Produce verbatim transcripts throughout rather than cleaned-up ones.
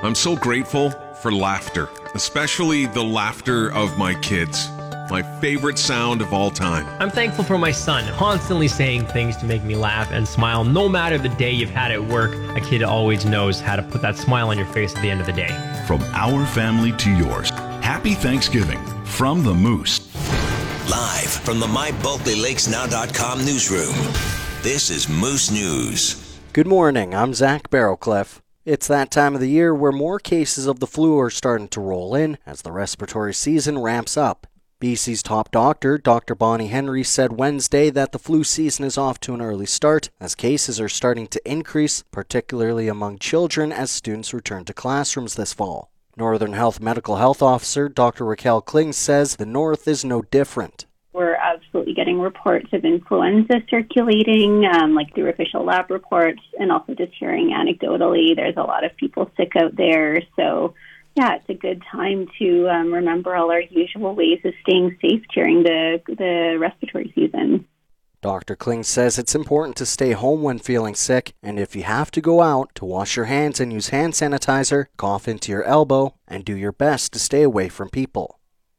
I'm so grateful for laughter, especially the laughter of my kids. My favorite sound of all time. I'm thankful for my son, constantly saying things to make me laugh and smile. No matter the day you've had at work, a kid always knows how to put that smile on your face at the end of the day. From our family to yours, happy Thanksgiving from the Moose. Live from the my bulkley lakes now dot com newsroom, this is Moose News. Good morning, I'm Zach Barrowcliff. It's that time of the year where more cases of the flu are starting to roll in as the respiratory season ramps up. B C's top doctor, Doctor Bonnie Henry, said Wednesday that the flu season is off to an early start as cases are starting to increase, particularly among children as students return to classrooms this fall. Northern Health Medical Health Officer Doctor Raquel Kling says the North is no different. We're absolutely getting reports of influenza circulating, um, like through official lab reports, and also just hearing anecdotally there's a lot of people sick out there. So yeah, it's a good time to um, remember all our usual ways of staying safe during the the respiratory season. Doctor Kling says it's important to stay home when feeling sick, and if you have to go out, to wash your hands and use hand sanitizer, cough into your elbow, and do your best to stay away from people.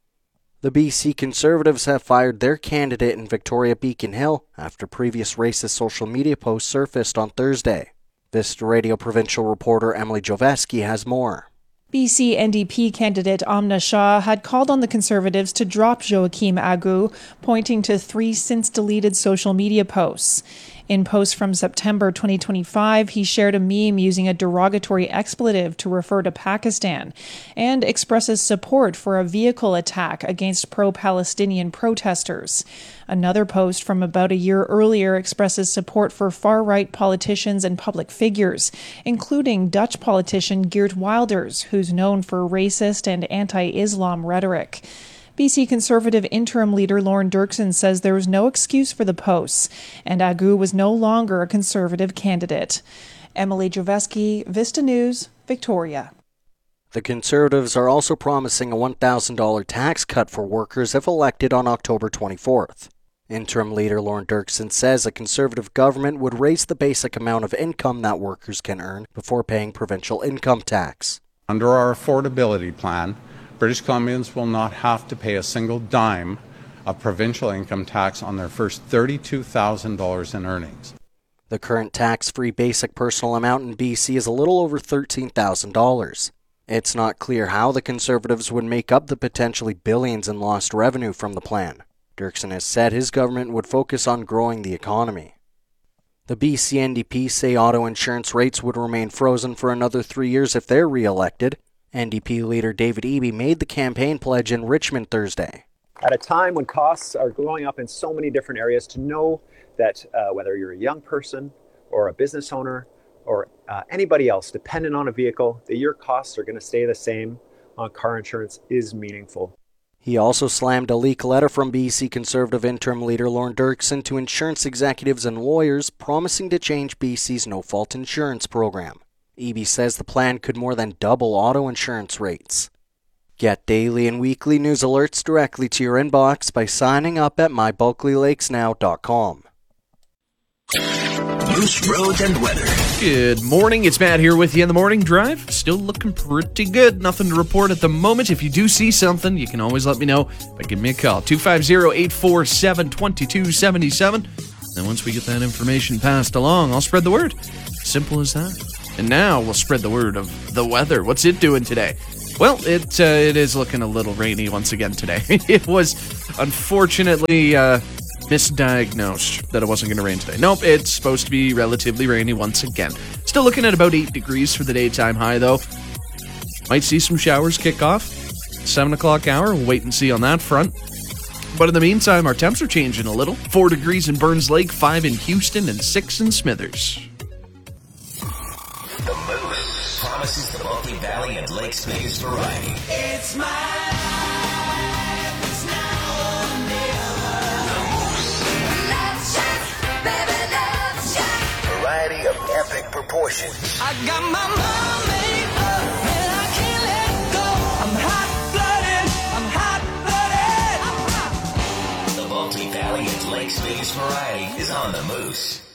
The B C Conservatives have fired their candidate in Victoria Beacon Hill after previous racist social media posts surfaced on Thursday. Vista Radio provincial reporter Emily Joveski has more. B C N D P candidate Amna Shah had called on the Conservatives to drop Joachim Agu, pointing to three since-deleted social media posts. In posts from September twenty twenty-five, he shared a meme using a derogatory expletive to refer to Pakistan and expresses support for a vehicle attack against pro-Palestinian protesters. Another post from about a year earlier expresses support for far-right politicians and public figures, including Dutch politician Geert Wilders, who's known for racist and anti-Islam rhetoric. B C Conservative interim leader Lorne Dirksen says there was no excuse for the posts, and Agu was no longer a Conservative candidate. Emily Joveski, Vista News, Victoria. The Conservatives are also promising a one thousand dollars tax cut for workers if elected on October twenty-fourth. Interim leader Lorne Dirksen says a Conservative government would raise the basic amount of income that workers can earn before paying provincial income tax. Under our affordability plan, British Columbians will not have to pay a single dime of provincial income tax on their first thirty-two thousand dollars in earnings. The current tax-free basic personal amount in B C is a little over thirteen thousand dollars. It's not clear how the Conservatives would make up the potentially billions in lost revenue from the plan. Dirksen has said his government would focus on growing the economy. The B C N D P say auto insurance rates would remain frozen for another three years if they're re-elected. N D P leader David Eby made the campaign pledge in Richmond Thursday. At a time when costs are going up in so many different areas, to know that uh, whether you're a young person or a business owner or uh, anybody else dependent on a vehicle, that your costs are going to stay the same on car insurance is meaningful. He also slammed a leak letter from B C Conservative interim leader Lorne Dirksen to insurance executives and lawyers promising to change B C's no-fault insurance program. Eby says the plan could more than double auto insurance rates. Get daily and weekly news alerts directly to your inbox by signing up at my bulkley lakes now dot com. Moose Roads and weather. Good morning, it's Matt here with you in the morning drive. Still looking pretty good. Nothing to report at the moment. If you do see something, you can always let me know by giving me a call. two five zero, eight four seven, two two seven seven. And once we get that information passed along, I'll spread the word. Simple as that. And now we'll spread the word of the weather. What's it doing today? Well, it uh, it is looking a little rainy once again today. It was unfortunately uh, misdiagnosed that it wasn't going to rain today. Nope, it's supposed to be relatively rainy once again. Still looking at about eight degrees for the daytime high, though. Might see some showers kick off. seven o'clock hour, we'll wait and see on that front. But in the meantime, our temps are changing a little. four degrees in Burns Lake, five in Houston, and six in Smithers. The Moose promises the Bulkley Valley and Lake's biggest variety. It's my life, it's now or never. The Moose. Love shack, baby, love shack. Variety of epic proportions. I got my mind made up and I can't let go. I'm hot-blooded, I'm hot-blooded. I'm hot. The Bulkley Valley and Lake's biggest variety is on the Moose.